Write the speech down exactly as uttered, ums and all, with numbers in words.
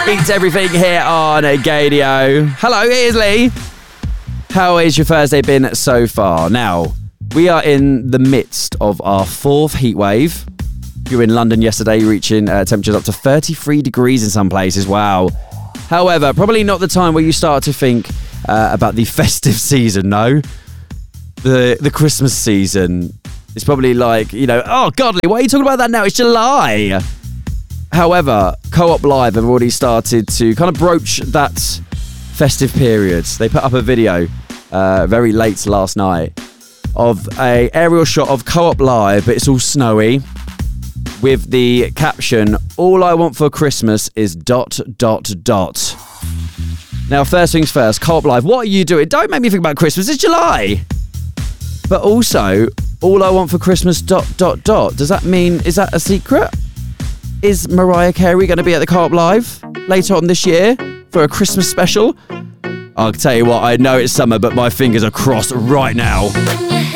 Beats everything here on Gadio. Hello, here's Lee. How has your Thursday been so far? Now, we are in the midst of our fourth heat wave. You were in London yesterday, reaching uh, temperatures up to thirty-three degrees in some places. Wow. However, probably not the time where you start to think uh, about the festive season, no? The the Christmas season. It's probably like, you know, oh, godly, why are you talking about that now? It's July. However, Co-op Live have already started to kind of broach that festive period. They put up a video uh, very late last night of a aerial shot of Co-op Live, but it's all snowy, with the caption, all I want for Christmas is dot, dot, dot. Now, first things first, Co-op Live, what are you doing? Don't make me think about Christmas, it's July. But also, all I want for Christmas, dot, dot, dot. Does that mean, is that a secret? Is Mariah Carey going to be at the Co-op Live later on this year for a Christmas special? I'll tell you what, I know it's summer, but my fingers are crossed right now.